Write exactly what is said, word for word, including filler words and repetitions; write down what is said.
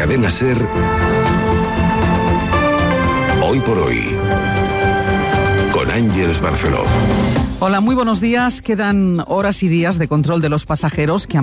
Cadena SER, Hoy por Hoy, con Ángeles Barceló. Hola, muy buenos días. Quedan horas y días de control de los pasajeros que han